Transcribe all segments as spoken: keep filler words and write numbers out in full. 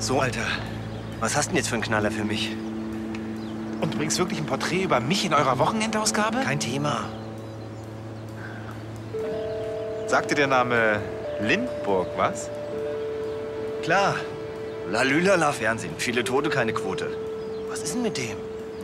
So, Alter. Was hast du denn jetzt für einen Knaller für mich? Und du bringst wirklich ein Porträt über mich in eurer Wochenendausgabe? Kein Thema. Sagt dir der Name Lindburg was? Klar. Lalülala Fernsehen. Viele Tote, keine Quote. Was ist denn mit dem?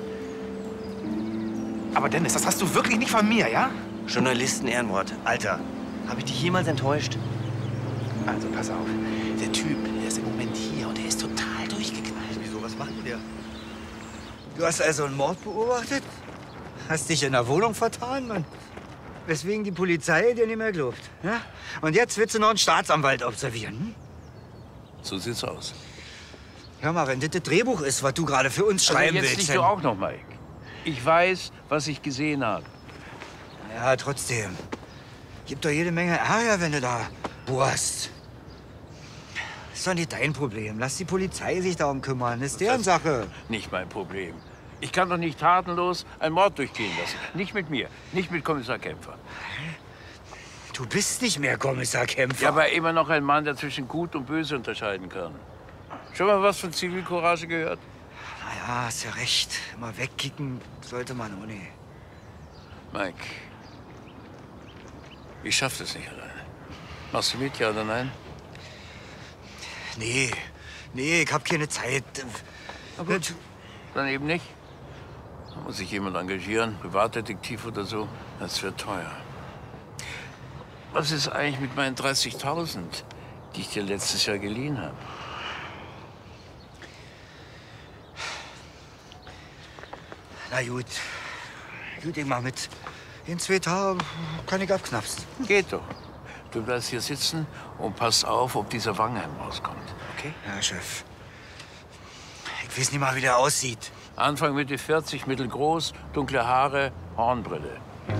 Aber Dennis, das hast du wirklich nicht von mir, ja? Journalisten-Ehrenwort. Alter, habe ich dich jemals enttäuscht? Also, pass auf. Der Typ, der ist im Moment hier und der ist total durchgeknallt. Wieso, was macht denn der? Du hast also einen Mord beobachtet? Hast dich in der Wohnung vertan, Mann? Weswegen die Polizei dir nicht mehr glaubt. Ja? Und jetzt willst du noch einen Staatsanwalt observieren. Hm? So sieht's aus. Hör mal, wenn das das Drehbuch ist, was du gerade für uns schreiben also jetzt willst. nicht du auch noch, Mike. Ich weiß, was ich gesehen habe. Ja, trotzdem. Gibt doch jede Menge Ärger, wenn du da bohrst. Ist doch nicht dein Problem. Lass die Polizei sich darum kümmern. Das ist deren Sache. Nicht mein Problem. Ich kann doch nicht tatenlos einen Mord durchgehen lassen. Nicht mit mir, nicht mit Kommissar Kämpfer. Du bist nicht mehr Kommissar Kämpfer. Ja, aber immer noch ein Mann, der zwischen Gut und Böse unterscheiden kann. Schon mal was von Zivilcourage gehört? Na ja, hast ja recht. Immer wegkicken sollte man ohne. Mike, ich schaff das nicht alleine. Machst du mit, ja oder nein? Nee, nee, ich hab keine Zeit. Na gut, dann eben nicht. Da muss sich jemand engagieren, Privatdetektiv oder so. Das wird teuer. Was ist eigentlich mit meinen dreißigtausend, die ich dir letztes Jahr geliehen habe? Na gut. Gut, ich mach mit. In zwei Tagen kann ich abknapsen. Geht doch. Du bleibst hier sitzen und passt auf, ob dieser Wangenheim rauskommt. Okay? Ja, Chef. Ich weiß nicht mal, wie der aussieht. Anfang Mitte vierzig, mittelgroß, dunkle Haare, Hornbrille.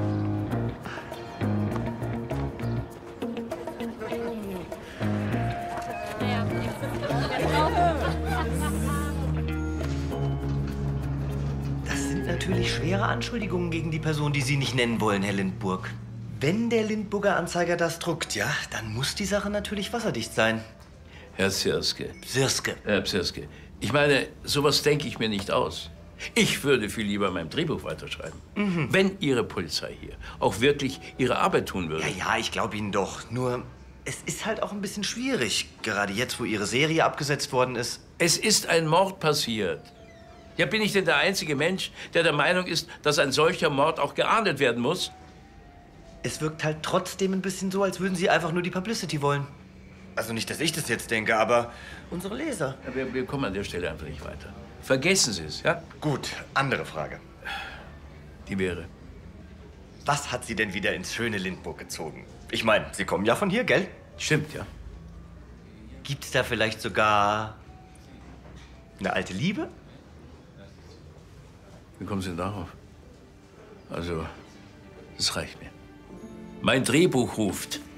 Das sind natürlich schwere Anschuldigungen gegen die Person, die Sie nicht nennen wollen, Herr Lindburg. Wenn der Lindburger Anzeiger das druckt, ja, dann muss die Sache natürlich wasserdicht sein. Herr Sirske. Sirske. Herr Sirske. Ich meine, sowas denke ich mir nicht aus. Ich würde viel lieber mein Drehbuch weiterschreiben. Mhm. Wenn Ihre Polizei hier auch wirklich ihre Arbeit tun würde. Ja, ja, ich glaube Ihnen doch. Nur, es ist halt auch ein bisschen schwierig. Gerade jetzt, wo Ihre Serie abgesetzt worden ist. Es ist ein Mord passiert. Ja, bin ich denn der einzige Mensch, der der Meinung ist, dass ein solcher Mord auch geahndet werden muss? Es wirkt halt trotzdem ein bisschen so, als würden Sie einfach nur die Publicity wollen. Also nicht, dass ich das jetzt denke, aber unsere Leser. Ja, wir, wir kommen an der Stelle einfach nicht weiter. Vergessen Sie es, ja? Gut, andere Frage. Die wäre? Was hat Sie denn wieder ins schöne Lindburg gezogen? Ich meine, Sie kommen ja von hier, gell? Stimmt, ja. Gibt's da vielleicht sogar eine alte Liebe? Wie kommen Sie denn darauf? Also, das reicht mir. Mein Drehbuch ruft.